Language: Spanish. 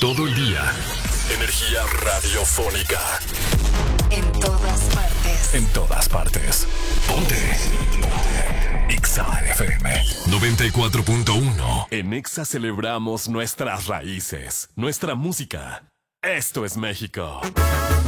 todo el día. Energía radiofónica. En todas partes. En todas partes. Ponte. Exa FM 94.1. En Exa celebramos nuestras raíces, nuestra música. Esto es México.